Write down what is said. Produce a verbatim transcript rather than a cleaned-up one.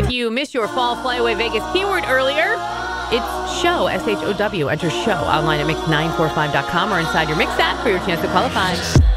If you missed your Fall Flyaway Vegas keyword earlier, it's show, S H O W. Enter show online at mix nine four five dot com or inside your Mix app for your chance to qualify.